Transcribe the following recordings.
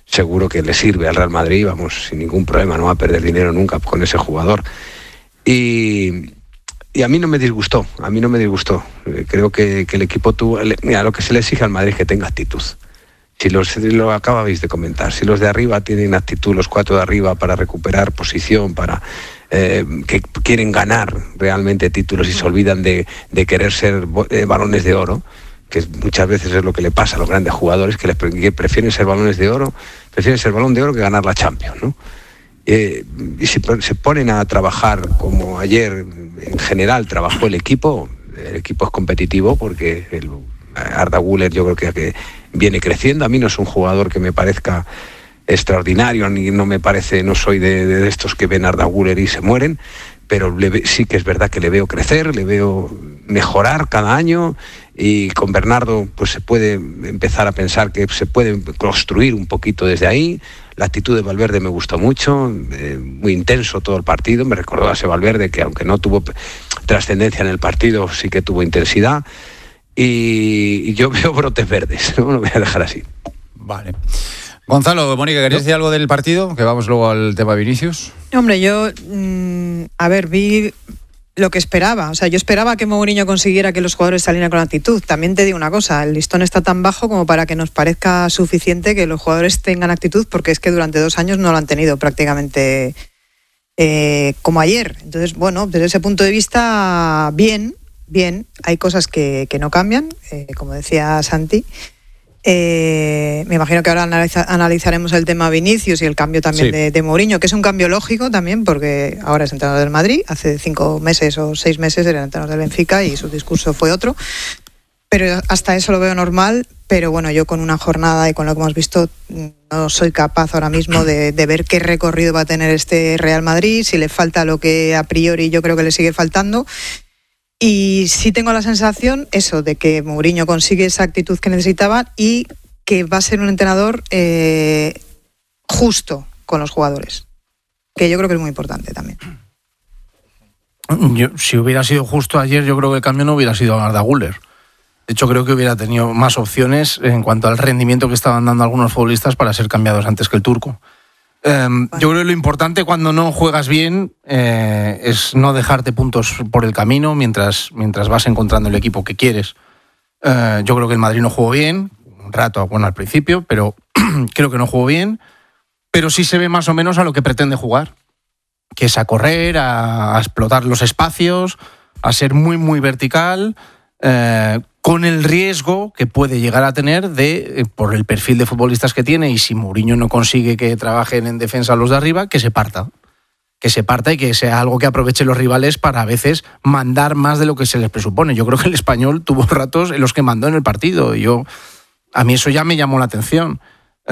seguro que le sirve al Real Madrid, vamos, sin ningún problema, no va a perder dinero nunca con ese jugador. Y a mí no me disgustó. Creo que el equipo tuvo... Mira, lo que se le exige al Madrid es que tenga actitud. Lo acababais de comentar, si los de arriba tienen actitud, los 4 de arriba, para recuperar posición, para que quieren ganar realmente títulos y se olvidan de querer ser balones de oro, que muchas veces es lo que le pasa a los grandes jugadores, que prefieren ser balones de oro, prefieren ser balón de oro que ganar la Champions, ¿no? Y si se ponen a trabajar como ayer en general trabajó el equipo es competitivo, porque Arda Güler yo creo que viene creciendo. A mí no es un jugador que me parezca extraordinario, ni no me parece, no soy de estos que ven a Arda Güler y se mueren, pero sí que es verdad que le veo crecer, le veo mejorar cada año, y con Bernardo pues se puede empezar a pensar que se puede construir un poquito desde ahí. La actitud de Valverde me gustó mucho, muy intenso todo el partido, me recordó a ese Valverde que aunque no tuvo trascendencia en el partido, sí que tuvo intensidad, y yo veo brotes verdes, ¿no? Lo voy a dejar así. Vale. Gonzalo, Mónica, ¿querías decir algo del partido? Que vamos luego al tema Vinicius. Hombre, yo, vi lo que esperaba. O sea, yo esperaba que Mourinho consiguiera que los jugadores salieran con actitud. También te digo una cosa, el listón está tan bajo como para que nos parezca suficiente que los jugadores tengan actitud, porque es que durante 2 años no lo han tenido prácticamente como ayer. Entonces, bueno, desde ese punto de vista, bien. Hay cosas que no cambian, como decía Santi. Me imagino que ahora analizaremos el tema Vinicius y el cambio también de Mourinho, que es un cambio lógico también, porque ahora es entrenador del Madrid, hace 5 meses o 6 meses era entrenador del Benfica y su discurso fue otro, pero hasta eso lo veo normal. Pero bueno, yo con una jornada y con lo que hemos visto no soy capaz ahora mismo de ver qué recorrido va a tener este Real Madrid, si le falta lo que a priori yo creo que le sigue faltando. Y sí tengo la sensación, eso, de que Mourinho consigue esa actitud que necesitaba y que va a ser un entrenador justo con los jugadores, que yo creo que es muy importante también. Si hubiera sido justo ayer, yo creo que el cambio no hubiera sido a Arda Güler. De hecho, creo que hubiera tenido más opciones en cuanto al rendimiento que estaban dando algunos futbolistas para ser cambiados antes que el turco. Yo creo que lo importante cuando no juegas bien es no dejarte puntos por el camino mientras vas encontrando el equipo que quieres. Yo creo que el Madrid no jugó bien, un rato, bueno, al principio, pero creo que no jugó bien, pero sí se ve más o menos a lo que pretende jugar, que es a correr, a explotar los espacios, a ser muy, muy vertical, con el riesgo que puede llegar a tener por el perfil de futbolistas que tiene, y si Mourinho no consigue que trabajen en defensa los de arriba, que se parta y que sea algo que aprovechen los rivales para a veces mandar más de lo que se les presupone. Yo creo que el Español tuvo ratos en los que mandó en el partido, y a mí eso ya me llamó la atención.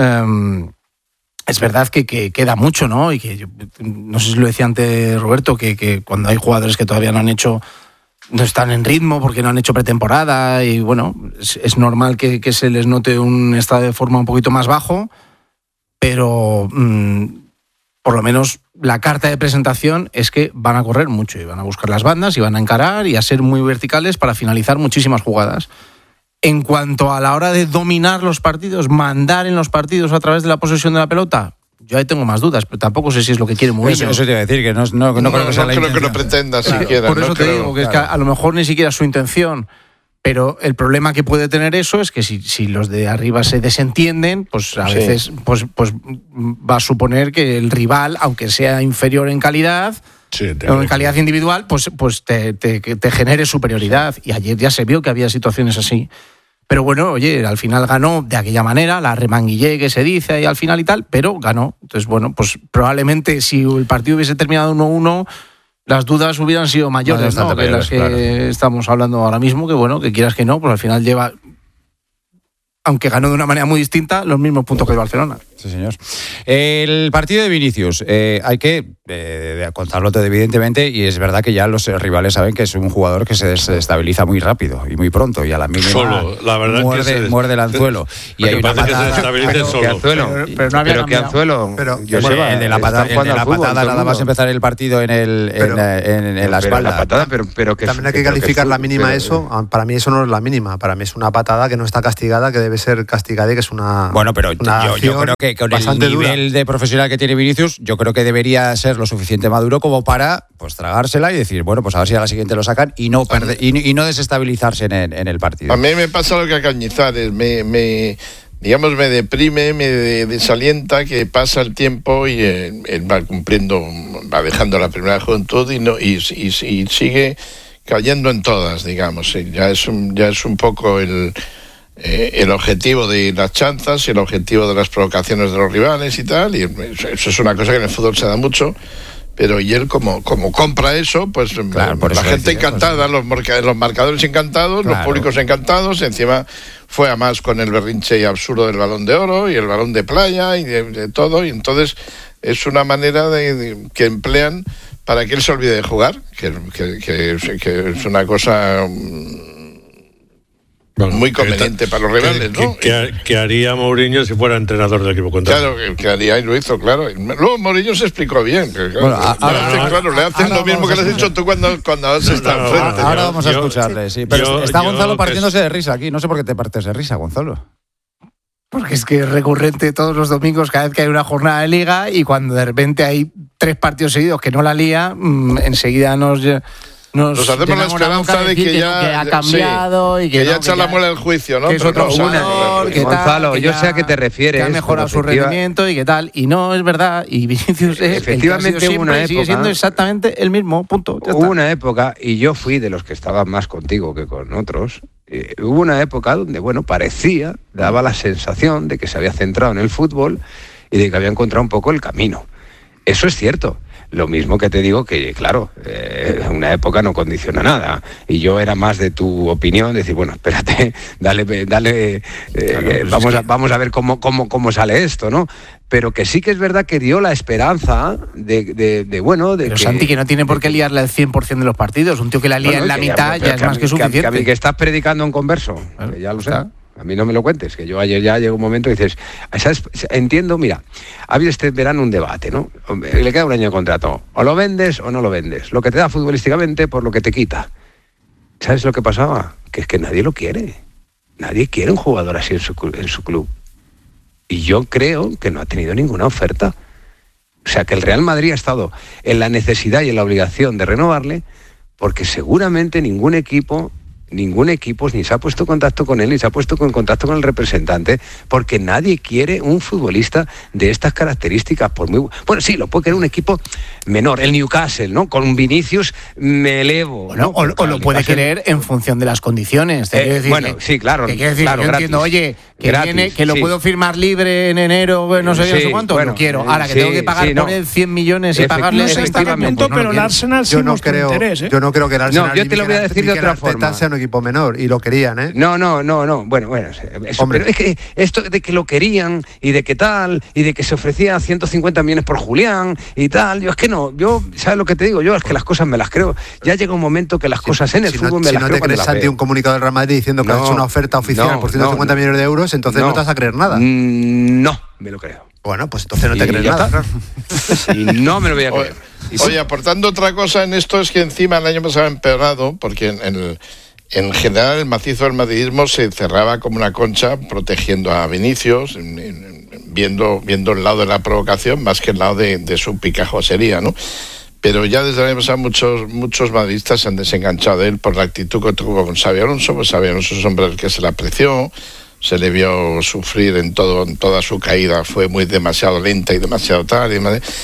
Es verdad que queda mucho, ¿no? Y que no sé si lo decía antes Roberto, que cuando hay jugadores que todavía no están en ritmo porque no han hecho pretemporada, y bueno, es normal que se les note un estado de forma un poquito más bajo, pero por lo menos la carta de presentación es que van a correr mucho y van a buscar las bandas y van a encarar y a ser muy verticales para finalizar muchísimas jugadas. En cuanto a la hora de dominar los partidos, mandar en los partidos a través de la posesión de la pelota, yo ahí tengo más dudas, pero tampoco sé si es lo que quiere Mourinho. Eso te iba a decir, que no creo que sea la intención. No creo que lo pretenda siquiera. Por eso te digo, que es que a lo mejor ni siquiera es su intención, pero el problema que puede tener eso es que si los de arriba se desentienden, pues a veces pues va a suponer que el rival, aunque sea inferior en calidad, o en calidad individual, pues te genere superioridad. Y ayer ya se vio que había situaciones así. Pero bueno, oye, al final ganó de aquella manera, la remanguillé que se dice ahí al final y tal, pero ganó. Entonces, bueno, pues probablemente si el partido hubiese terminado 1-1, las dudas hubieran sido mayores, ¿no? Que las que estamos hablando ahora mismo, que bueno, que quieras que no, pues al final lleva, aunque ganó de una manera muy distinta, los mismos puntos que el Barcelona. Sí, señor. El partido de Vinicius, hay que contarlo todo, evidentemente, y es verdad que ya los rivales saben que es un jugador que se desestabiliza muy rápido y muy pronto, y a la mínima la verdad muerde el anzuelo. Y hay una patada. Pero que anzuelo. El de la patada nada más empezar el partido en la espalda. La patada, pero que también hay que calificar la mínima eso. Para mí eso no es la mínima. Para mí es una patada que no está castigada, que debe ser castigada y que es una. Bueno, pero yo creo que que con el bastante nivel dura. de profesional que tiene Vinicius, yo creo que debería ser lo suficiente maduro como para pues tragársela y decir, bueno, pues a ver si a la siguiente lo sacan y no perder, y no desestabilizarse en el partido. A mí me pasa lo que a Cañizares, me deprime, me desalienta que pasa el tiempo y él va cumpliendo, va dejando la primera juventud y sigue cayendo en todas, digamos. Ya es un poco el objetivo de las chanzas y el objetivo de las provocaciones de los rivales y tal, y eso es una cosa que en el fútbol se da mucho. Pero y él como compra eso, pues claro, por la eso gente decía, encantada, los marcadores encantados, claro, los públicos encantados, encima fue a más con el berrinche absurdo del Balón de Oro y el Balón de Playa y de todo, y entonces es una manera que emplean para que él se olvide de jugar, que es una cosa muy conveniente para los rivales, ¿no? Que haría Mourinho si fuera entrenador del equipo contrario. Claro, que haría y lo hizo, claro. Luego Mourinho se explicó bien. Que, claro, Bueno, le hacen lo mismo que le has dicho tú cuando has estado enfrente. Ahora vamos a escucharle, sí. Pero está Gonzalo partiéndose de risa aquí. No sé por qué te partes de risa, Gonzalo. Porque es que es recurrente todos los domingos, cada vez que hay una jornada de liga, y cuando de repente hay 3 partidos seguidos que no la lía, enseguida nos hacemos la esperanza de que ya ha cambiado, y que ya echa la muela del juicio, ¿no? Que es otro jugador, que Gonzalo, tal, yo sé a qué te refieres. Que ha mejorado su rendimiento y qué tal. Y no es verdad. Y Vinicius es efectivamente siempre, una época, sigue siendo exactamente el mismo. Punto. Ya hubo está. una época, y yo fui de los que estaban más contigo que con otros. Hubo una época donde, bueno, daba la sensación de que se había centrado en el fútbol y de que había encontrado un poco el camino. Eso es cierto. Lo mismo que te digo que, claro, una época no condiciona nada. Y yo era más de tu opinión, decir, bueno, espérate, dale, vamos a ver cómo sale esto, ¿no? Pero que sí que es verdad que dio la esperanza de Pero que... Santi, que no tiene por qué liarle al 100% de los partidos. Un tío que la lía en la mitad ya es más que suficiente. Que estás predicando en converso, que ya lo sé. A mí no me lo cuentes, que yo ayer ya llegó un momento y dices, ¿sabes? Entiendo, mira, ha habido este verano un debate, ¿no? Le queda un año de contrato, o lo vendes o no lo vendes, lo que te da futbolísticamente por lo que te quita. ¿Sabes lo que pasaba? Que es que nadie lo quiere. Nadie quiere un jugador así en su club. Y yo creo que no ha tenido ninguna oferta. O sea, que el Real Madrid ha estado en la necesidad y en la obligación de renovarle, porque seguramente ningún equipo ni se ha puesto en contacto con él, ni se ha puesto en contacto con el representante, porque nadie quiere un futbolista de estas características. Bueno, sí, lo puede querer un equipo menor, el Newcastle, ¿no? Con un Vinicius me elevo, bueno, ¿no? o lo puede querer en función de las condiciones. Bueno, sí, claro. Que quiere decir, claro, yo gratis, entiendo, oye, que gratis, viene, que lo sí. Puedo firmar libre en enero, no sé, Sí, no sé cuánto, bueno, lo quiero. Ahora que sí, tengo que pagar sí, por no. él 100 millones y pagarle No sé hasta qué punto, pero el Arsenal sí mostró interés, ¿eh? Yo no creo que el Arsenal... No, yo te lo voy a decir de otra forma. Sea un equipo menor, y lo querían, ¿eh? No. Bueno, eso, pero es que esto de que lo querían y de que tal, y de que se ofrecía 150 millones por Julián y tal, yo es que no, ¿sabes lo que te digo? Yo es que las cosas me las creo. Ya llega un momento que las cosas en el fútbol me las creo. Si no te crees, Santi, un comunicado del Real Madrid diciendo que ha hecho una oferta oficial por 150 millones de euros, entonces no te vas a creer nada. No, me lo creo. Bueno, pues entonces no te crees nada. Y no me lo voy a creer. Oye, aportando otra cosa en esto, es que encima el año pasado ha empeorado, porque en general el macizo del madridismo se cerraba como una concha protegiendo a Vinicius, viendo el lado de la provocación más que el lado de su picajosería, ¿no? Pero ya desde el año pasado muchos madridistas se han desenganchado de él por la actitud que tuvo con Xabi Alonso. Pues Xabi Alonso es un hombre al que se le apreció, se le vio sufrir en toda su caída, fue demasiado lenta y demasiado tal,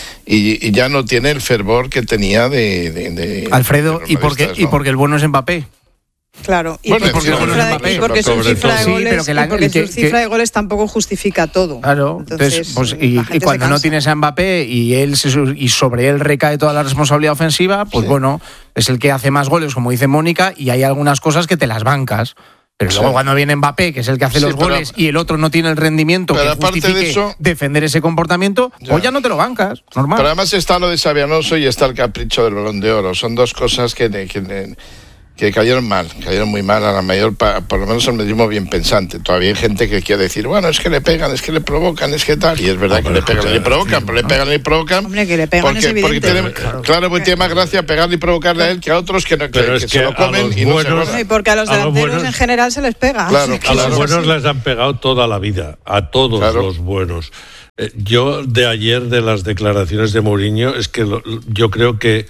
y ya no tiene el fervor que tenía de Alfredo, de ¿y porque el bueno es Mbappé? Claro, y Bueno, porque su cifra de goles, su cifra de goles tampoco justifica todo. Claro, entonces, pues, y cuando no tienes a Mbappé y sobre él recae toda la responsabilidad ofensiva, pues bueno, es el que hace más goles, como dice Mónica, y hay algunas cosas que te las bancas. Pero luego cuando viene Mbappé, que es el que hace los goles, y el otro no tiene el rendimiento que justifique defender ese comportamiento, pues ya no te lo bancas, normal. Pero además está lo de Xabi Alonso y está el capricho del Balón de Oro. Son dos cosas que que cayeron muy mal a la mayor, por lo menos al madridismo bien pensante. Todavía hay gente que quiere decir, bueno, es que le pegan, es que le provocan, es que tal, y es verdad que le pegan y le provocan, pero le pegan y le provocan. Hombre, que le pegan es evidente. Claro, porque tiene más gracia pegarle y provocarle a él que a otros que se lo comen y no se acuerdan. Y porque a los delanteros en general se les pega. Claro, a los buenos les han pegado toda la vida, a todos los buenos. Yo de ayer, de las declaraciones de Mourinho, es que yo creo que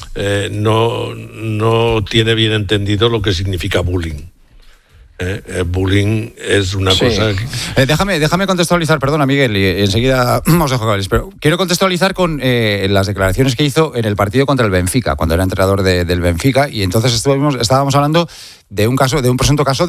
no tiene bien entendido lo que significa bullying. Bullying es una cosa... Déjame contextualizar, perdona Miguel, y enseguida os dejo hablar, pero quiero contextualizar con las declaraciones que hizo en el partido contra el Benfica, cuando era entrenador del Benfica, y entonces estábamos hablando de un presunto caso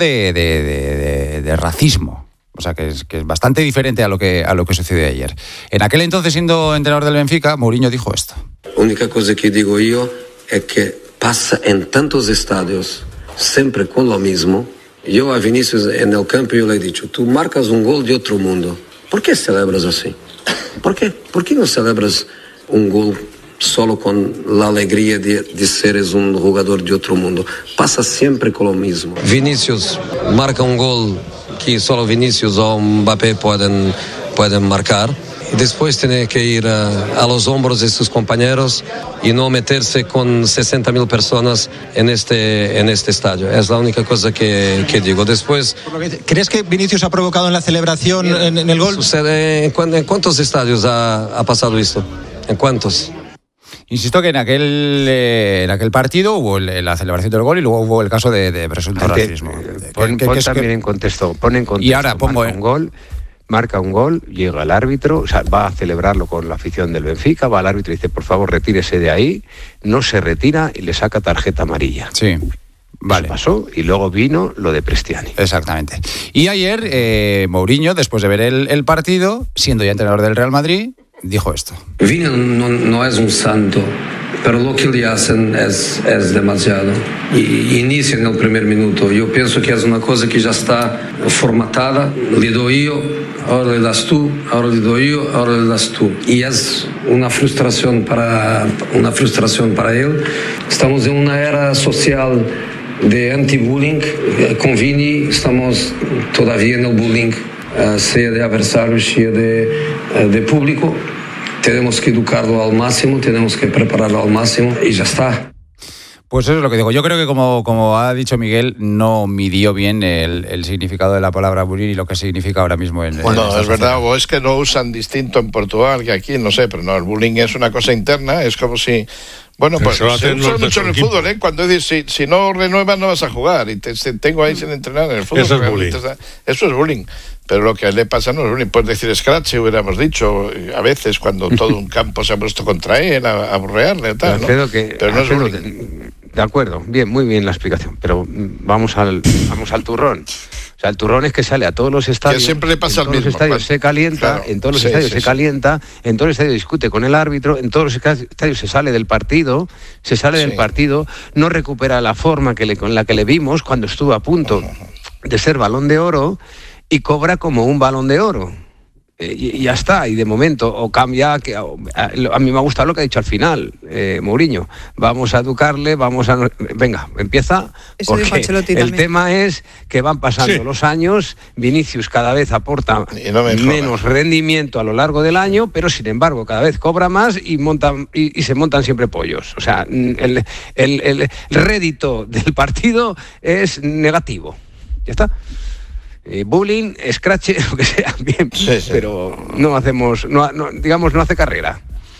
de racismo. O sea, que es bastante diferente a lo que sucedió ayer. En aquel entonces, siendo entrenador del Benfica, Mourinho dijo esto. La única cosa que digo yo es que pasa en tantos estadios, siempre con lo mismo. Yo a Vinicius en el campo yo le he dicho, tú marcas un gol de otro mundo. ¿Por qué celebras así? ¿Por qué? ¿Por qué no celebras un gol solo con la alegría de seres un jugador de otro mundo? Pasa siempre con lo mismo. Vinicius marca un gol que solo Vinicius o Mbappé pueden marcar. Y después tiene que ir a los hombros de sus compañeros y no meterse con 60,000 personas en este estadio. Es la única cosa que digo. Después, ¿crees que Vinicius ha provocado en la celebración en el gol? ¿En cuántos estadios ha pasado esto? ¿En cuántos? Insisto que en aquel partido hubo la celebración del gol y luego hubo el caso de presunto racismo. Pon también en contexto. Y ahora pongo marca un gol, llega el árbitro, o sea, va a celebrarlo con la afición del Benfica, va al árbitro y dice, por favor, retírese de ahí, no se retira y le saca tarjeta amarilla. Sí. Vale. Eso pasó y luego vino lo de Prestiani. Exactamente. Y ayer Mourinho, después de ver el partido, siendo ya entrenador del Real Madrid, dijo esto. Vini no es un santo, pero lo que le hacen es demasiado. Y inicia en el primer minuto. Yo pienso que es una cosa que ya está formatada. Le doy yo, ahora le das tú, ahora le doy yo, ahora le das tú. Y es una frustración para él. Estamos en una era social de anti-bullying. Con Vini estamos todavía en el bullying, sea de adversarios, sea de público. Tenemos que educarlo al máximo, tenemos que prepararlo al máximo y ya está. Pues eso es lo que digo. Yo creo que como ha dicho Miguel, no midió bien el significado de la palabra bullying y lo que significa ahora mismo en... Bueno, es verdad, o es que lo usan distinto en Portugal que aquí, no sé, pero no, el bullying es una cosa interna, es como si... Bueno, pues se usa mucho en el fútbol, ¿eh? Cuando dices, si no renuevas no vas a jugar y te tengo ahí sin entrenar en el fútbol. Eso es bullying. Eso es bullying. Pero lo que le pasa no es bullying. Puedes decir scratch, hubiéramos dicho, a veces cuando todo un campo se ha puesto contra él, a burrearle y tal, ¿no? Pero no es bullying. De acuerdo, bien, muy bien la explicación, pero vamos al turrón. O sea, el turrón es que sale a todos los estadios. Que siempre le pasa al mismo. En todos los estadios se calienta, claro, en todos los estadios se calienta, en todos los estadios discute con el árbitro, en todos los estadios se sale del partido, no recupera la forma con la que le vimos cuando estuvo a punto de ser Balón de Oro y cobra como un Balón de Oro. Y ya está, y de momento o cambia, a mí me ha gustado lo que ha dicho al final Mourinho, vamos a educarle, venga, empieza. Eso porque el tema es que van pasando los años, Vinicius cada vez aporta menos rendimiento a lo largo del año, pero sin embargo cada vez cobra más y se montan siempre pollos. O sea, el rédito del partido es negativo. Ya está. Bullying, scratch, lo que sea, bien, pero no hace carrera.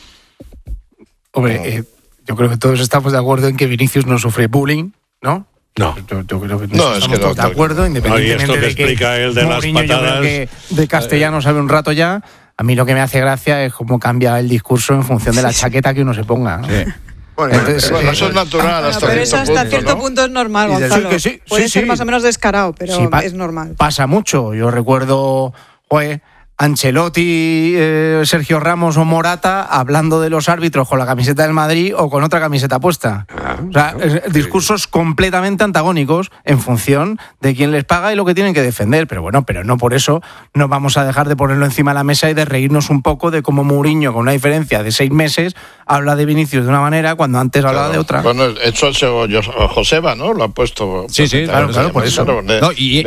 Hombre, yo creo que todos estamos de acuerdo en que Vinicius no sufre bullying, ¿no? No. Yo creo que estamos todos de acuerdo, independientemente de que explica él de Mourinho, las patadas. Yo creo que de castellano sabe un rato ya. A mí lo que me hace gracia es cómo cambia el discurso en función de la chaqueta que uno se ponga, ¿no? Sí. Bueno, eso es natural hasta pero eso hasta cierto punto es normal, Gonzalo. Puede ser más o menos descarado, pero es normal. Pasa mucho. Yo recuerdo, Ancelotti, Sergio Ramos o Morata hablando de los árbitros con la camiseta del Madrid o con otra camiseta puesta. O sea, discursos completamente antagónicos en función de quién les paga y lo que tienen que defender. Pero bueno, pero no por eso no vamos a dejar de ponerlo encima de la mesa y de reírnos un poco de cómo Mourinho, con una diferencia de 6 meses, habla de Vinicius de una manera cuando antes hablaba de otra. Bueno, eso Joseba, ¿no? Lo ha puesto. Sí, claro, por eso. Y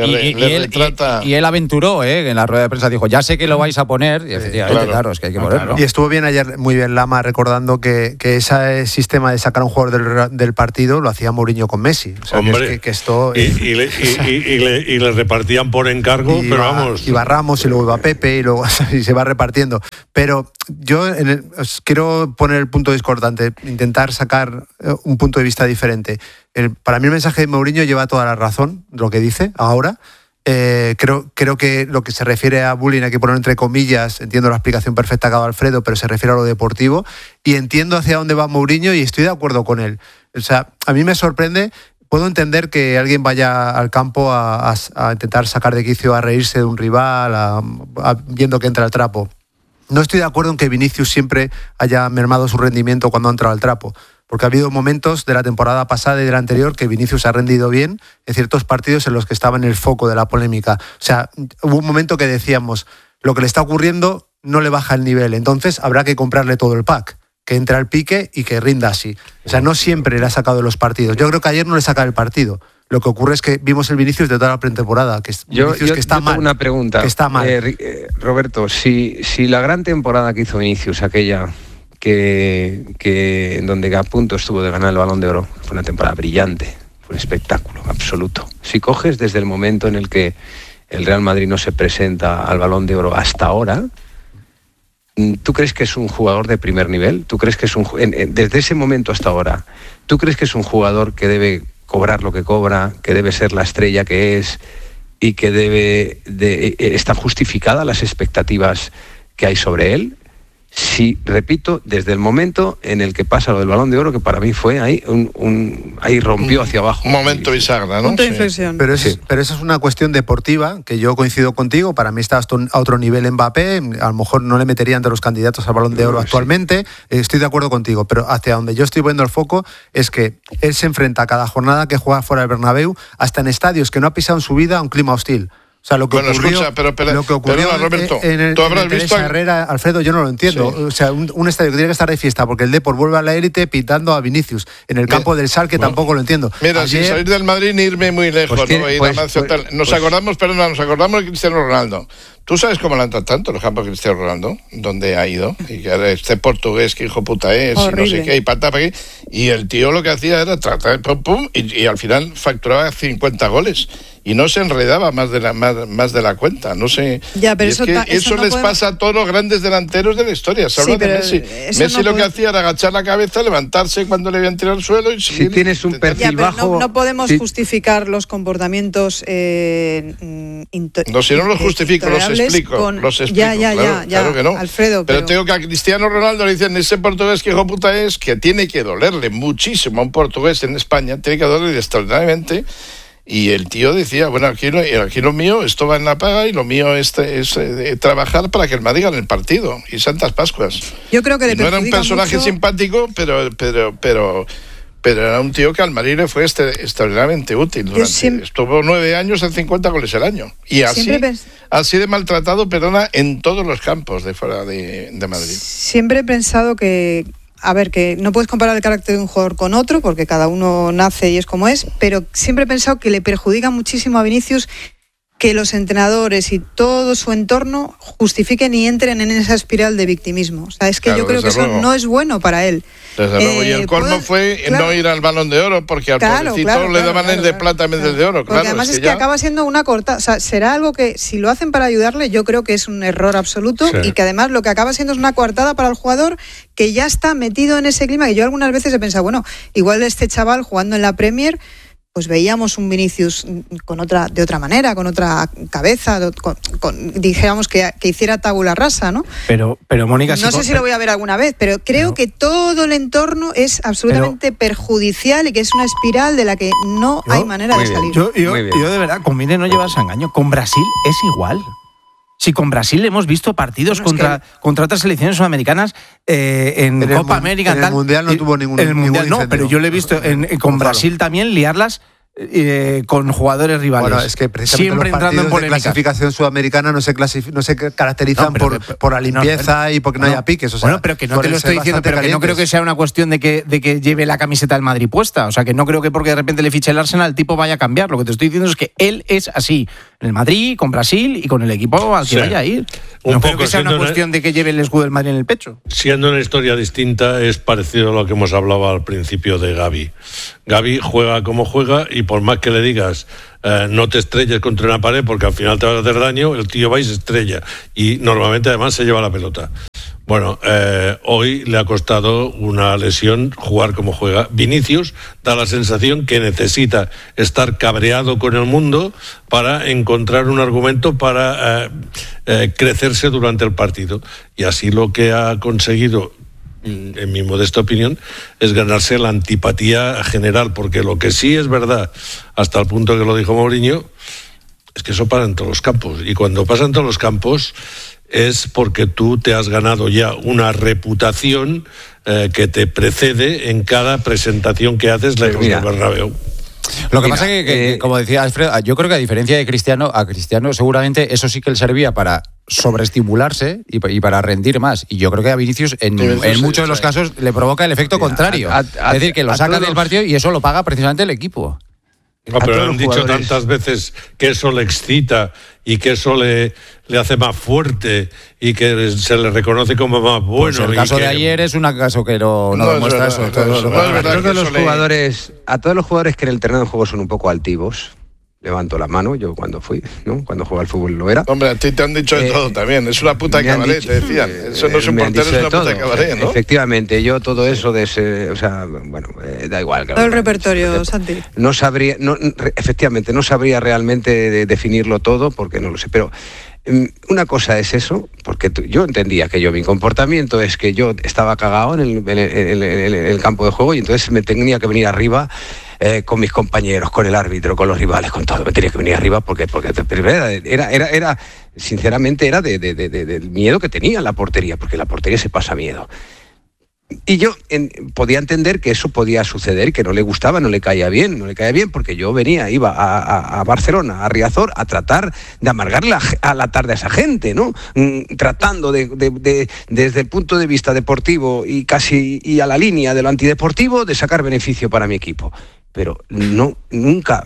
él aventuró, en la rueda de prensa dijo, ya sé que lo vais a poner, y efectivamente, claro, es que hay que ponerlo. Y estuvo bien ayer, muy bien Lama, recordando que ese sistema de sacar a un jugador del partido lo hacía Mourinho con Messi. O sea, hombre, que esto... y le repartían por encargo, pero vamos... Iba Ramos y luego iba Pepe y luego y se va repartiendo. Pero yo os quiero poner el punto discordante, intentar sacar un punto de vista diferente. Para mí el mensaje de Mourinho lleva toda la razón, lo que dice ahora. Creo que lo que se refiere a bullying hay que poner entre comillas. Entiendo la explicación perfecta que ha dado Alfredo, pero se refiere a lo deportivo y entiendo hacia dónde va Mourinho y estoy de acuerdo con él. O sea, a mí me sorprende. Puedo entender que alguien vaya al campo a intentar sacar de quicio, a reírse de un rival, viendo que entra el trapo. No estoy de acuerdo en que Vinicius siempre haya mermado su rendimiento cuando ha entrado al trapo, porque ha habido momentos de la temporada pasada y de la anterior que Vinicius ha rendido bien en ciertos partidos en los que estaba en el foco de la polémica. O sea, hubo un momento que decíamos, lo que le está ocurriendo no le baja el nivel, entonces habrá que comprarle todo el pack, que entre al pique y que rinda así. O sea, no siempre le ha sacado de los partidos. Yo creo que ayer no le saca el partido. Lo que ocurre es que vimos el Vinicius de toda la pretemporada, que yo está mal. Tengo una pregunta. Que está mal. Roberto, si la gran temporada que hizo Vinicius, aquella que en donde a punto estuvo de ganar el Balón de Oro, fue una temporada brillante, fue un espectáculo absoluto. Si coges desde el momento en el que el Real Madrid no se presenta al Balón de Oro hasta ahora, ¿tú crees que es un jugador de primer nivel? ¿Tú crees que es desde ese momento hasta ahora, ¿tú crees que es un jugador que debe cobrar lo que cobra, que debe ser la estrella que es y que están justificadas las expectativas que hay sobre él? Sí, repito, desde el momento en el que pasa lo del Balón de Oro, que para mí fue ahí, ahí rompió hacia abajo. Un momento bisagra, ¿no? Punto de inflexión. Pero esa es una cuestión deportiva, que yo coincido contigo. Para mí está a otro nivel Mbappé. A lo mejor no le metería entre los candidatos al Balón de Oro actualmente. Estoy de acuerdo contigo, pero hacia donde yo estoy poniendo el foco es que él se enfrenta a cada jornada que juega fuera del Bernabéu, hasta en estadios que no ha pisado en su vida, a un clima hostil. O sea, lo que ocurrió, Roberto, en el Teresa Herrera, Alfredo, yo no lo entiendo. Sí. O sea, un estadio que tiene que estar de fiesta porque el Depor vuelve a la élite pitando a Vinicius. En el campo del Schalke tampoco lo entiendo. Mira, sin salir del Madrid ni irme muy lejos, nos acordamos de Cristiano Ronaldo. ¿Tú sabes cómo le han tratado tanto los campos de Cristiano Ronaldo? ¿Dónde ha ido? Y que este portugués, que hijo puta es, horrible. Y no sé qué, y patapa aquí. Y el tío lo que hacía era tratar, y al final facturaba 50 goles. Y no se enredaba más de la cuenta. No sé. Ya, pero eso no les pasa a todos los grandes delanteros de la historia. Se habla de Messi. Messi lo que hacía era agachar la cabeza, levantarse cuando le habían tirado al suelo y seguir. Si tienes un perfil bajo. No podemos justificar los comportamientos. Si no los justifico, los explico. Claro que no. Alfredo, pero tengo que a Cristiano Ronaldo le dicen, ese portugués que hijo puta es, que tiene que dolerle muchísimo a un portugués en España, tiene que dolerle extraordinariamente. Y el tío decía, bueno, aquí lo mío, esto va en la paga y lo mío es trabajar para que el Madrid gane el partido. Y Santas Pascuas. Yo creo que no era un personaje mucho... simpático, pero era un tío que al Madrid le fue extraordinariamente útil. Estuvo 9 años en 50 goles el año. Y así de maltratado, en todos los campos de fuera de Madrid. Siempre he pensado que no puedes comparar el carácter de un jugador con otro, porque cada uno nace y es como es, pero siempre he pensado que le perjudica muchísimo a Vinicius que los entrenadores y todo su entorno justifiquen y entren en esa espiral de victimismo. O sea, es que yo creo que eso no es bueno para él. Desde luego, y el colmo fue no ir al Balón de Oro, porque al pobrecito le daban el de plata en vez del de oro. Porque además es que acaba siendo una corta. O sea, será algo que, si lo hacen para ayudarle, yo creo que es un error absoluto, y que además lo que acaba siendo es una coartada para el jugador que ya está metido en ese clima. Y yo algunas veces he pensado, bueno, igual este chaval jugando en la Premier, pues veíamos un Vinicius de otra manera, con otra cabeza, dijéramos que hiciera tabula rasa, ¿no? Pero Mónica... No sé si lo voy a ver alguna vez, pero creo que todo el entorno es absolutamente perjudicial y que es una espiral de la que no hay manera de salir. Yo de verdad, conviene no llevarse a engaño. Con Brasil es igual. Si con Brasil hemos visto partidos contra otras selecciones sudamericanas en Copa América. En el Mundial no tuvo ningún. En el Mundial ningún no, pero yo le he visto con Brasil también liarlas con jugadores rivales. Bueno, es que precisamente siempre los entrando en partidos de polémica. clasificación sudamericana no se caracterizan por la limpieza y porque no haya piques. O sea, bueno, pero que no te lo estoy diciendo, pero que no creo que sea una cuestión de que lleve la camiseta del Madrid puesta. O sea, que no creo que porque de repente le fiche el Arsenal el tipo vaya a cambiar. Lo que te estoy diciendo es que él es así. En el Madrid, con Brasil y con el equipo al que vaya a ir. No creo que sea una cuestión de que lleve el escudo del Madrid en el pecho. Siendo una historia distinta, es parecido a lo que hemos hablado al principio de Gavi. Gavi juega como juega y por más que le digas no te estrelles contra una pared porque al final te vas a hacer daño, el tío va y se estrella. Y normalmente además se lleva la pelota. Bueno, hoy le ha costado una lesión jugar como juega. Vinicius da la sensación que necesita estar cabreado con el mundo para encontrar un argumento para crecerse durante el partido. Y así lo que ha conseguido, en mi modesta opinión, es ganarse la antipatía general, porque lo que sí es verdad, hasta el punto que lo dijo Mourinho, es que eso pasa en todos los campos. Y cuando pasa en todos los campos es porque tú te has ganado ya una reputación que te precede en cada presentación que haces lejos del Bernabéu. Lo que pasa es que, como decía Alfredo, yo creo que a diferencia de Cristiano, a Cristiano seguramente eso sí que le servía para sobreestimularse y para rendir más. Y yo creo que a Vinicius en muchos de los casos le provoca el efecto contrario. Es decir, que lo saca del partido y eso lo paga precisamente el equipo. No, pero han dicho tantas veces que eso le excita y que eso le hace más fuerte y que se le reconoce como más bueno. Pues el caso de ayer es un caso que no demuestra eso. A todos los jugadores que en el terreno de juego son un poco altivos, levanto la mano, yo cuando fui, ¿no? Cuando jugaba al fútbol lo era. Hombre, a ti te han dicho de todo también, es una puta cabaret, te decían. Eso no es un portero, es una puta cabaret, ¿no? Efectivamente, yo todo eso de ese, o sea, bueno, da igual. Todo el repertorio, Santi. No sabría, efectivamente, no sabría realmente definirlo todo, porque no lo sé, pero una cosa es eso, porque yo entendía que mi comportamiento es que yo estaba cagado en el campo de juego y entonces me tenía que venir arriba con mis compañeros, con el árbitro, con los rivales, con todo. Me tenía que venir arriba porque era sinceramente, era del miedo que tenía en la portería, porque en la portería se pasa miedo. Y yo podía entender que eso podía suceder y que no le gustaba, no le caía bien, porque yo iba a Barcelona, a Riazor, a tratar de amargarle a la tarde a esa gente, ¿no? Tratando desde el punto de vista deportivo y casi a la línea de lo antideportivo, de sacar beneficio para mi equipo. Pero nunca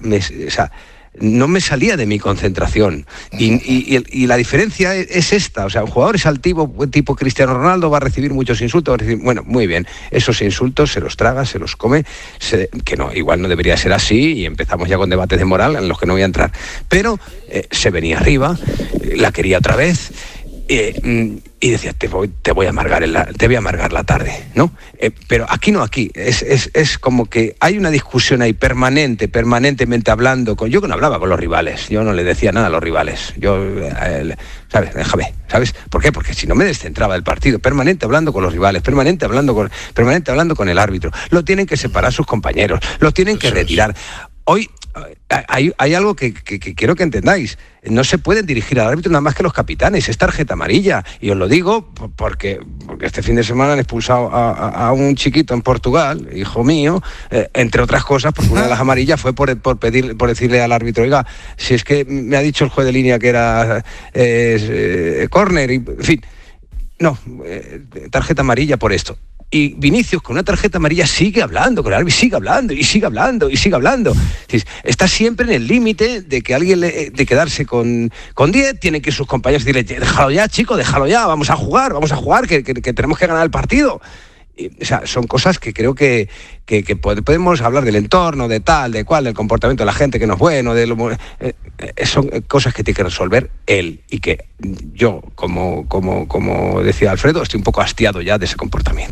no me salía de mi concentración. Y la diferencia es esta. O sea, un jugador es altivo, tipo Cristiano Ronaldo, va a recibir muchos insultos. Bueno, muy bien. Esos insultos se los traga, se los come. Que no, igual no debería ser así. Y empezamos ya con debates de moral en los que no voy a entrar. Pero se venía arriba, la quería otra vez. Y decía, te voy a amargar la tarde, ¿no? Pero aquí es como que hay una discusión ahí permanentemente hablando yo que no hablaba con los rivales, yo no le decía nada a los rivales, ¿sabes? Déjame, ¿sabes? ¿Por qué? Porque si no me descentraba del partido, permanente hablando con los rivales, permanente hablando con el árbitro, lo tienen que separar sus compañeros, lo tienen que retirar. Hoy hay algo que quiero que entendáis. No se pueden dirigir al árbitro nada más que los capitanes. Es tarjeta amarilla. Y os lo digo porque este fin de semana han expulsado a un chiquito en Portugal, hijo mío, entre otras cosas, porque una de las amarillas fue por decirle al árbitro, oiga, si es que me ha dicho el juez de línea que era córner, en fin. No, tarjeta amarilla por esto. Y Vinicius con una tarjeta amarilla sigue hablando con el árbitro, sigue hablando. Está siempre en el límite de que alguien de quedarse con 10, tiene que sus compañeros decirle, déjalo ya, chico, déjalo ya, vamos a jugar, que tenemos que ganar el partido. O sea, son cosas que creo que podemos hablar del entorno, de tal, de cual, del comportamiento de la gente que no es bueno, son cosas que tiene que resolver él, y que yo, como decía Alfredo, estoy un poco hastiado ya de ese comportamiento.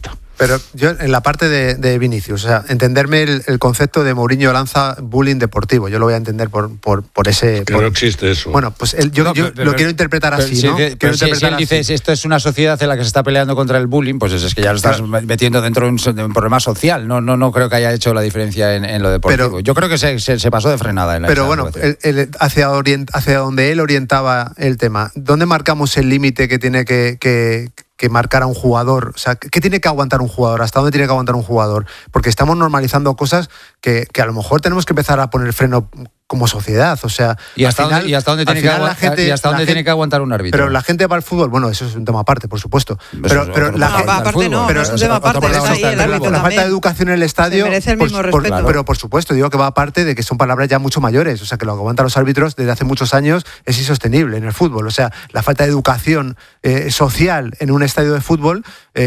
Pero yo, en la parte de Vinicius, o sea, entenderme el concepto de Mourinho lanza bullying deportivo, yo lo voy a entender por ese... Que no existe eso. Bueno, pues yo lo quiero interpretar así, ¿no? Pero si él dice, esto es una sociedad en la que se está peleando contra el bullying, pues es que ya lo estás metiendo dentro de un problema social. No creo que haya hecho la diferencia en lo deportivo. Pero, yo creo que se pasó de frenada en la Pero bueno, hacia donde él orientaba el tema, ¿dónde marcamos el límite que tiene que marcar a un jugador? O sea, ¿qué tiene que aguantar un jugador? ¿Hasta dónde tiene que aguantar un jugador? Porque estamos normalizando cosas que a lo mejor tenemos que empezar a poner freno como sociedad, o sea... ¿Y hasta dónde tiene que aguantar un árbitro? Pero la gente va al fútbol, bueno, eso es un tema aparte, por supuesto. Pero aparte no, es un tema aparte, está ahí el árbitro la falta de educación en el estadio... Se merece el mismo respeto. Pero por supuesto, digo que va aparte de que son palabras ya mucho mayores, o sea, que lo que aguantan los árbitros desde hace muchos años es insostenible en el fútbol, o sea, la falta de educación social en un estadio de fútbol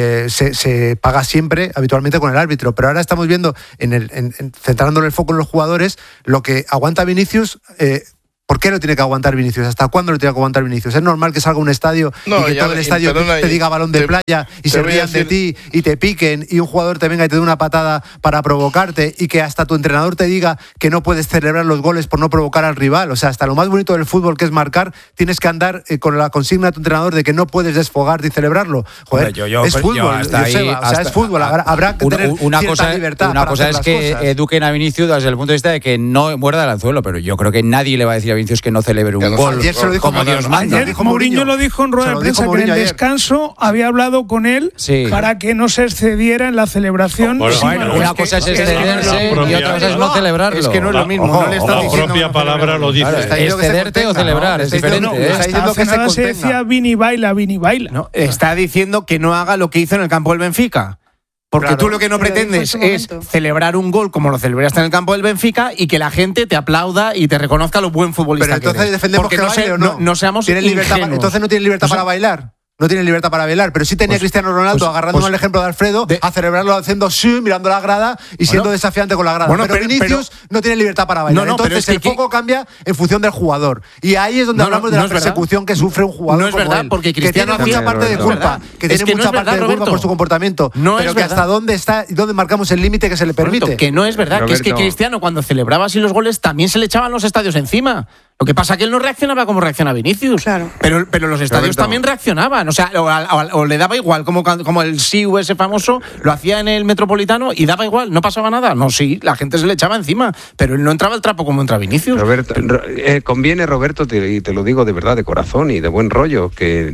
se paga siempre, habitualmente, con el árbitro, pero ahora estamos viendo, centrándonos el foco en los jugadores, lo que aguanta Vinicius. ¿Por qué lo tiene que aguantar Vinicius? ¿Hasta cuándo lo tiene que aguantar Vinicius? ¿Es normal que salga un estadio y que todo el estadio te diga balón de playa y se rían de ti y te piquen y un jugador te venga y te dé una patada para provocarte y que hasta tu entrenador te diga que no puedes celebrar los goles por no provocar al rival? O sea, hasta lo más bonito del fútbol, que es marcar, tienes que andar con la consigna de tu entrenador de que no puedes desfogarte y celebrarlo. Joder, es fútbol, es fútbol. Habrá que tener cierta libertad. Una cosa es que eduquen a Vinicius desde el punto de vista de que no muerda el anzuelo, pero yo creo que nadie le va a decir a Vinicius que no celebre un gol. Ayer se lo dijo como Dios manda. Ayer Mourinho lo dijo en rueda de prensa, que en el descanso había hablado con él para que no se excediera en la celebración. Una cosa es excederse y otra cosa es no celebrarlo. Es que no es lo mismo. No le está la propia palabra lo dice. Excederte o celebrar es diferente. Está diciendo que se decía Vini baila. No, está diciendo que no haga lo que hizo en el campo del Benfica. Porque tú lo que no pretendes es celebrar un gol como lo celebraste en el campo del Benfica y que la gente te aplauda y te reconozca lo buen futbolista que eres. Pero entonces defendemos que baile o no. No seamos ingenuos. Entonces no tiene libertad para bailar. No tiene libertad para bailar, pero sí tenía Cristiano Ronaldo agarrándome el ejemplo de Alfredo a celebrarlo haciendo mirando la grada y siendo desafiante con la grada. Pero Vinicius no tiene libertad para bailar. Entonces el foco cambia en función del jugador. Y ahí es donde hablamos de la persecución que sufre un jugador. No es verdad, porque Cristiano tiene mucha parte de culpa, que tiene mucha parte de culpa por su comportamiento. Pero que hasta dónde está y dónde marcamos el límite que se le permite. Que no es verdad, que es que Cristiano cuando celebraba así los goles también se le echaban los estadios encima. Lo que pasa es que él no reaccionaba como reacciona Vinicius. Claro. Pero los estadios también reaccionaban. O sea, o le daba igual, como el Siu ese famoso, lo hacía en el Metropolitano y daba igual, no pasaba nada. No, sí, la gente se le echaba encima, pero él no entraba al trapo como entra Vinicius. Conviene, Roberto, y te lo digo de verdad, de corazón y de buen rollo, que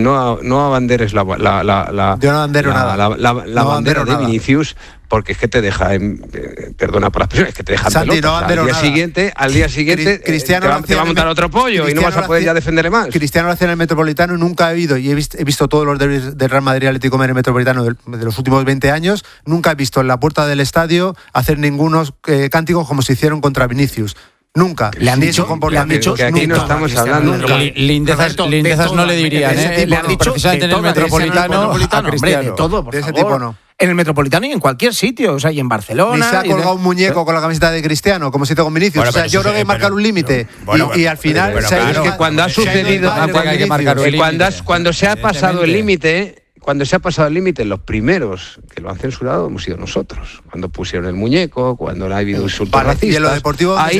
no abanderes la Yo no abandero nada. La bandera de Vinicius, porque es que te deja, perdona por la expresión, es que te deja Santi, pelotas. Al día siguiente Cristiano te va a montar otro pollo y no vas a poder ya defenderle más. Cristiano lo hacía en el Metropolitano y nunca he ido, y he visto todos los derbis del Real Madrid Atlético en el Metropolitano de los últimos 20 años, nunca he visto en la puerta del estadio hacer ningunos cánticos como se hicieron contra Vinicius. Nunca. Le han dicho que aquí no estamos hablando nunca. Lindezas no le dirían, le han dicho precisamente en el Metropolitano a Cristiano. De todo, por de ese favor. tipo no. En el Metropolitano y en cualquier sitio, o sea, y en Barcelona. Ni se ha colgado un muñeco con la camiseta de Cristiano, como se hizo con Vinicius. Bueno, o sea, yo creo que hay que marcar un límite. Y al final, es que cuando ha sucedido, cuando se ha pasado el límite. Cuando se ha pasado el límite, los primeros que lo han censurado hemos sido nosotros. Cuando pusieron el muñeco, cuando ha habido insultos racistas. Y en lo deportivo, ahí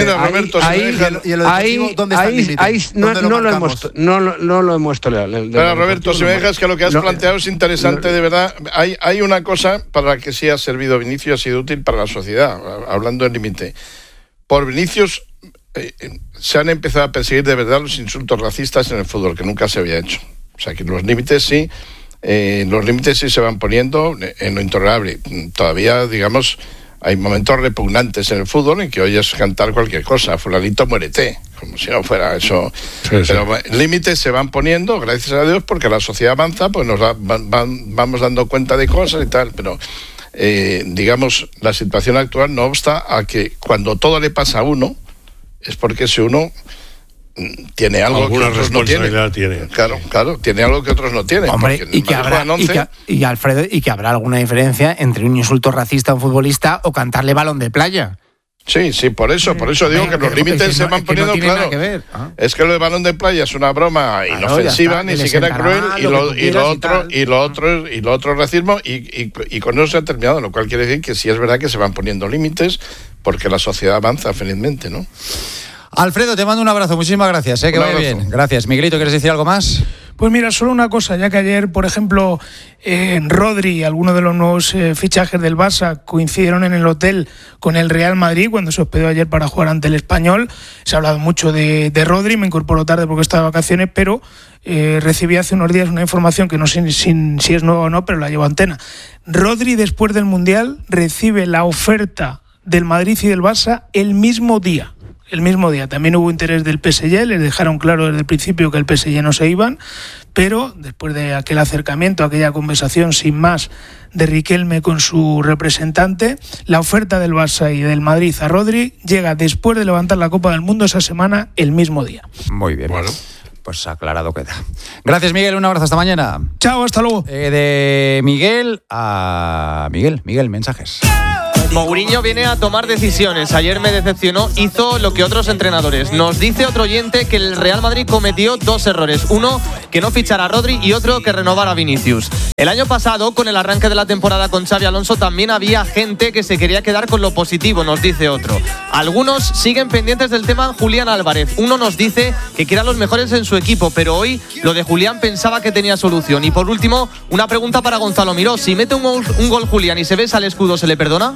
no lo hemos tolerado. Pero Roberto, si me dejas que lo que has planteado es interesante, de verdad. Hay una cosa para la que sí ha servido Vinicius y ha sido útil para la sociedad, hablando del límite. Por Vinicius se han empezado a perseguir de verdad los insultos racistas en el fútbol, que nunca se había hecho. O sea, que los límites sí se van poniendo en lo intolerable. Todavía, digamos, hay momentos repugnantes en el fútbol en que oyes cantar cualquier cosa, fulanito muérete, como si no fuera eso. Sí. Pero límites se van poniendo, gracias a Dios, porque la sociedad avanza, pues nos vamos dando cuenta de cosas y tal, pero digamos, la situación actual no obsta a que cuando todo le pasa a uno, es porque ese uno tiene algo que otros no tienen. Claro, tiene algo que otros no tienen. Hombre, y Alfredo, y que habrá alguna diferencia entre un insulto racista a un futbolista o cantarle balón de playa. Sí, por eso digo que los límites se van poniendo claros. Es que lo de balón de playa es una broma inofensiva, ni siquiera cruel, y lo otro es racismo, y con eso se ha terminado, lo cual quiere decir que sí es verdad que se van poniendo límites porque la sociedad avanza felizmente, ¿no? Alfredo, te mando un abrazo, muchísimas gracias, que vaya bien. Gracias. Miguelito, ¿quieres decir algo más? Pues mira, solo una cosa, ya que ayer, por ejemplo, Rodri, algunos de los nuevos fichajes del Barça, coincidieron en el hotel con el Real Madrid cuando se hospedó ayer para jugar ante el Español. Se ha hablado mucho de Rodri, me incorporó tarde porque estaba de vacaciones, pero recibí hace unos días una información que no sé si es nueva o no, pero la llevo a antena. Rodri, después del Mundial, recibe la oferta del Madrid y del Barça el mismo día. También hubo interés del PSG, les dejaron claro desde el principio que el PSG no se iban, pero después de aquel acercamiento, aquella conversación sin más de Riquelme con su representante, la oferta del Barça y del Madrid a Rodri llega después de levantar la Copa del Mundo esa semana, el mismo día. Muy bien. Bueno, pues aclarado queda. Gracias, Miguel, un abrazo, hasta mañana. Chao, hasta luego. De Miguel a Miguel, mensajes. Mourinho viene a tomar decisiones. Ayer me decepcionó, hizo lo que otros entrenadores. Nos dice otro oyente que el Real Madrid cometió 2 errores. Uno, que no fichara a Rodri, y otro, que renovara a Vinicius. El año pasado, con el arranque de la temporada con Xabi Alonso, también había gente que se quería quedar con lo positivo, nos dice otro. Algunos siguen pendientes del tema Julián Álvarez. Uno nos dice que quiera los mejores en su equipo, pero hoy lo de Julián pensaba que tenía solución. Y por último, una pregunta para Gonzalo Miró. Si mete un gol Julián y se besa el escudo, ¿se le perdona?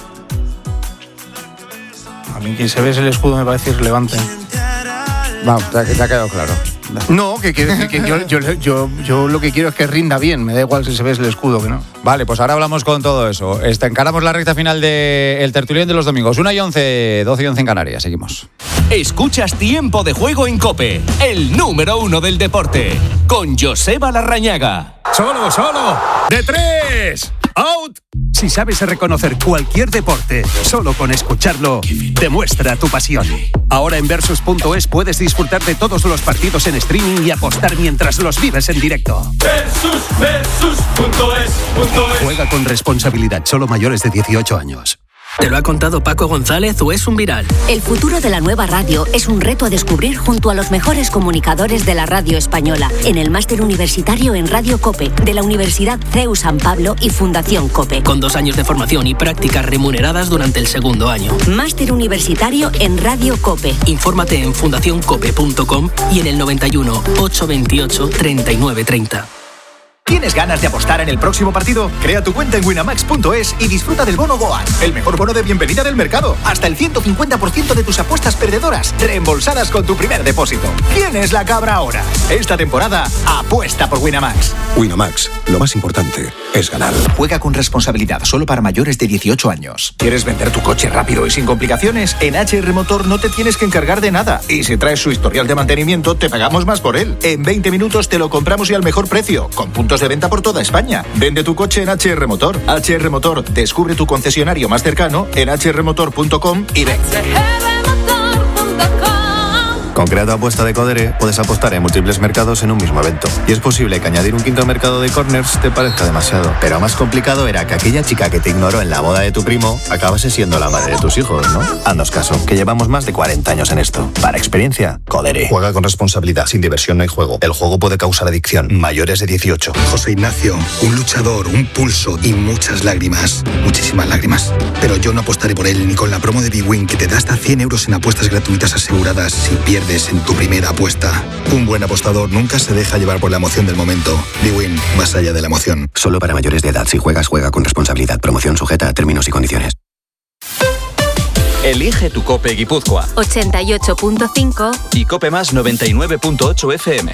A mí que se bese el escudo me parece irrelevante. Vamos, te ha quedado claro. No, que quiere decir que yo lo que quiero es que rinda bien. Me da igual si se besa el escudo que no. Vale, pues ahora hablamos con todo eso. Encaramos la recta final del tertulión de los domingos. 1:11, 12:11 en Canarias. Seguimos. Escuchas Tiempo de Juego en COPE, el número 1 del deporte, con Joseba Larrañaga. ¡Solo! ¡De 3! ¡Out! Si sabes reconocer cualquier deporte, solo con escucharlo, demuestra tu pasión. Ahora en Versus.es puedes disfrutar de todos los partidos en streaming y apostar mientras los vives en directo. Versus.es. Juega con responsabilidad, solo mayores de 18 años. ¿Te lo ha contado Paco González o es un viral? El futuro de la nueva radio es un reto a descubrir junto a los mejores comunicadores de la radio española en el máster universitario en Radio COPE de la Universidad CEU San Pablo y Fundación COPE. Con 2 años de formación y prácticas remuneradas durante el segundo año. Máster universitario en Radio COPE. Infórmate en fundacioncope.com y en el 91 828 3930. ¿Tienes ganas de apostar en el próximo partido? Crea tu cuenta en winamax.es y disfruta del bono Goal, el mejor bono de bienvenida del mercado. Hasta el 150% de tus apuestas perdedoras reembolsadas con tu primer depósito. ¿Quién es la cabra ahora? Esta temporada, apuesta por Winamax. Winamax, lo más importante es ganar. Juega con responsabilidad, solo para mayores de 18 años. ¿Quieres vender tu coche rápido y sin complicaciones? En HR Motor no te tienes que encargar de nada. Y si traes su historial de mantenimiento, te pagamos más por él. En 20 minutos te lo compramos y al mejor precio, con puntos de venta por toda España. Vende tu coche en HR Motor. HR Motor, descubre tu concesionario más cercano en hrmotor.com y ven. Con Creato Apuesta de Codere puedes apostar en múltiples mercados en un mismo evento. Y es posible que añadir un quinto mercado de corners te parezca demasiado. Pero más complicado era que aquella chica que te ignoró en la boda de tu primo acabase siendo la madre de tus hijos, ¿no? Haznos caso, que llevamos más de 40 años en esto. Para experiencia, Codere. Juega con responsabilidad. Sin diversión no hay juego. El juego puede causar adicción. Mayores de 18. José Ignacio, un luchador, un pulso y muchas lágrimas. Muchísimas lágrimas. Pero yo no apostaré por él ni con la promo de bwin que te da hasta 100 euros en apuestas gratuitas aseguradas si pierdes en tu primera apuesta. Un buen apostador nunca se deja llevar por la emoción del momento. bwin, más allá de la emoción. Solo para mayores de edad. Si juegas, juega con responsabilidad. Promoción sujeta a términos y condiciones. Elige tu COPE Guipúzcoa 88.5 y COPE Más 99.8 FM.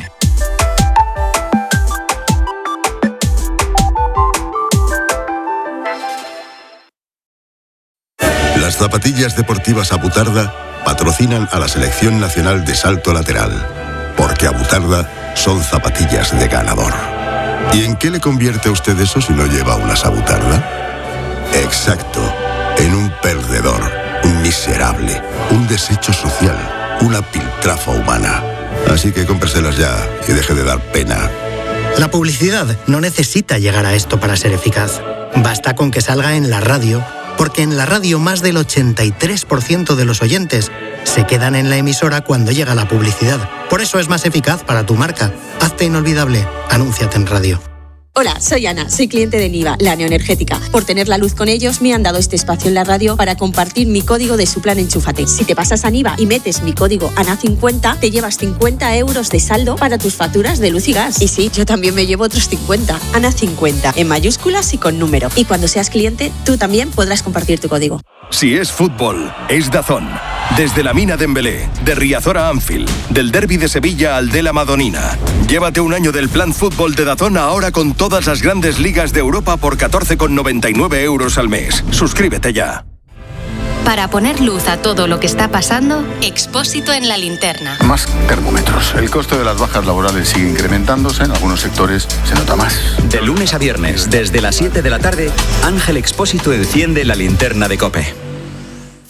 Las zapatillas deportivas Abutarda patrocinan a la Selección Nacional de Salto Lateral, porque Abutarda son zapatillas de ganador. ¿Y en qué le convierte a usted eso si no lleva unas Abutarda? Exacto, en un perdedor, un miserable, un desecho social, una piltrafa humana. Así que cómpreselas ya y deje de dar pena. La publicidad no necesita llegar a esto para ser eficaz. Basta con que salga en la radio, porque en la radio más del 83% de los oyentes se quedan en la emisora cuando llega la publicidad. Por eso es más eficaz para tu marca. Hazte inolvidable. Anúnciate en radio. Hola, soy Ana, soy cliente de Niva, la neoenergética. Por tener la luz con ellos me han dado este espacio en la radio para compartir mi código de su plan Enchúfate. Si te pasas a Niva y metes mi código ANA50, te llevas 50 euros de saldo para tus facturas de luz y gas. Y sí, yo también me llevo otros 50. ANA50, en mayúsculas y con número. Y cuando seas cliente, tú también podrás compartir tu código. Si es fútbol, es DAZN. Desde la Mina Dembélé, de Riazor a Anfield, del Derbi de Sevilla al de la Madonina. Llévate un año del plan fútbol de DAZN ahora con todas las grandes ligas de Europa por 14,99 € al mes. Suscríbete ya. Para poner luz a todo lo que está pasando, Expósito en la linterna. Más termómetros. El coste de las bajas laborales sigue incrementándose. En algunos sectores se nota más. De lunes a viernes, desde las 7 de la tarde, Ángel Expósito enciende la linterna de COPE.